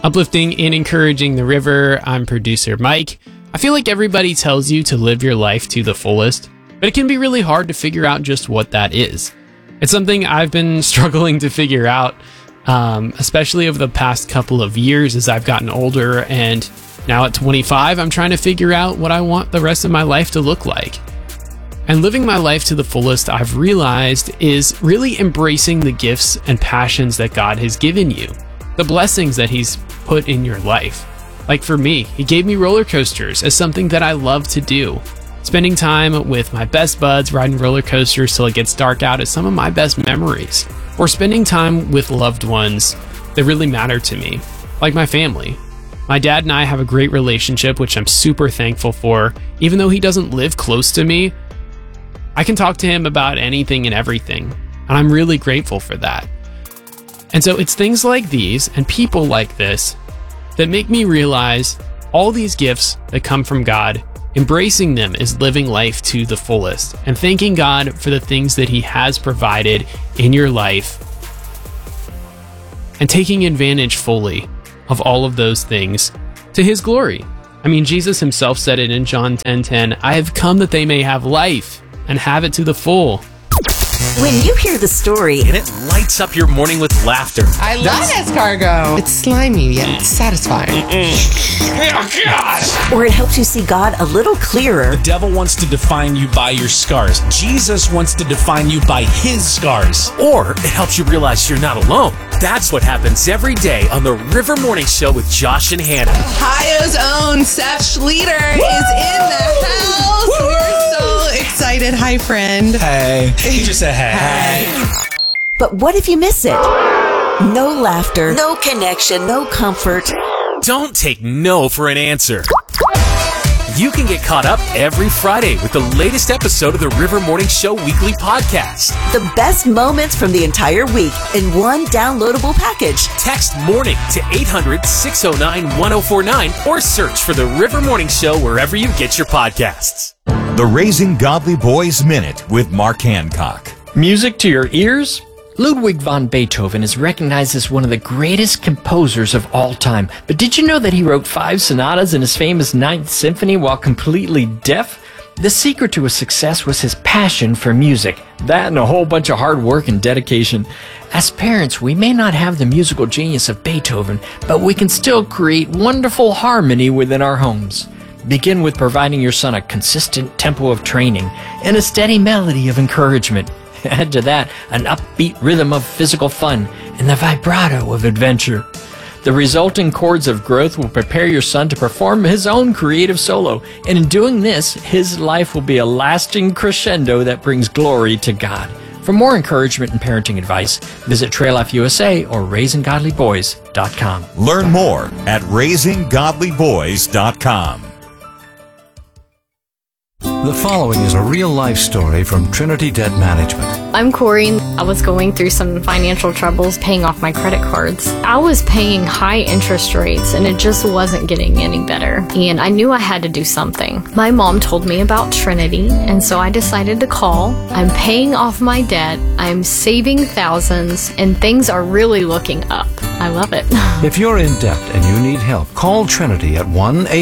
Uplifting and encouraging the river, I'm producer Mike. I feel like everybody tells you to live your life to the fullest, but it can be really hard to figure out just what that is. It's something I've been struggling to figure out, especially over the past couple of years as I've gotten older, and now at 25, I'm trying to figure out what I want the rest of my life to look like. And living my life to the fullest, I've realized, is really embracing the gifts and passions that God has given you, the blessings that He's put in your life. Like for me, He gave me roller coasters as something that I love to do. Spending time with my best buds riding roller coasters till it gets dark out is some of my best memories. Or spending time with loved ones that really matter to me, like my family. My dad and I have a great relationship, which I'm super thankful for. Even though he doesn't live close to me, I can talk to him about anything and everything, and I'm really grateful for that. And so it's things like these and people like this that make me realize all these gifts that come from God, embracing them is living life to the fullest and thanking God for the things that He has provided in your life and taking advantage fully of all of those things to His glory. I mean, Jesus Himself said it in John 10:10, I have come that they may have life and have it to the full. When you hear the story, and it lights up your morning with laughter. I love escargot. It's slimy yet satisfying. Oh, God! Or it helps you see God a little clearer. The devil wants to define you by your scars. Jesus wants to define you by His scars. Or it helps you realize you're not alone. That's what happens every day on the River Morning Show with Josh and Hannah. Ohio's own Seth Schleter is in the house. We're so excited. Hi, friend. Hey. He just said hey. But what if you miss it? No laughter, no connection, no comfort. Don't take no for an answer. You can get caught up every Friday with the latest episode of the River Morning Show weekly podcast. The best moments from the entire week in one downloadable package. Text MORNING to 800-609-1049 or search for the River Morning Show wherever you get your podcasts. The Raising Godly Boys Minute with Mark Hancock. Music to your ears? Ludwig van Beethoven is recognized as one of the greatest composers of all time. But did you know that he wrote 5 sonatas in his famous Ninth Symphony while completely deaf? The secret to his success was his passion for music. That and a whole bunch of hard work and dedication. As parents, we may not have the musical genius of Beethoven, but we can still create wonderful harmony within our homes. Begin with providing your son a consistent tempo of training and a steady melody of encouragement. Add to that an upbeat rhythm of physical fun and the vibrato of adventure. The resulting chords of growth will prepare your son to perform his own creative solo, and in doing this, his life will be a lasting crescendo that brings glory to God. For more encouragement and parenting advice, visit Trail Life USA or RaisingGodlyBoys.com. Learn more at RaisingGodlyBoys.com. The following is a real-life story from Trinity Debt Management. I'm Corey. I was going through some financial troubles paying off my credit cards. I was paying high interest rates and it just wasn't getting any better. And I knew I had to do something. My mom told me about Trinity, and so I decided to call. I'm paying off my debt, I'm saving thousands, and things are really looking up. I love it. If you're in debt and you need help, call Trinity at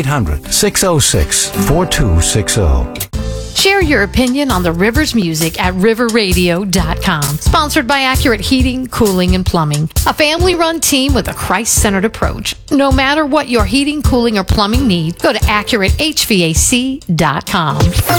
1-800-606-4260. Share your opinion on the River's music at riverradio.com. Sponsored by Accurate Heating, Cooling, and Plumbing. A family-run team with a Christ-centered approach. No matter what your heating, cooling, or plumbing need, go to AccurateHVAC.com.